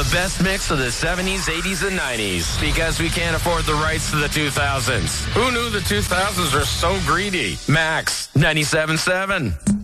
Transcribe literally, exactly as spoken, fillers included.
The best mix of the seventies, eighties, and nineties. Because we can't afford the rights to the two thousands. Who knew the two thousands were so greedy? Max ninety-seven point seven.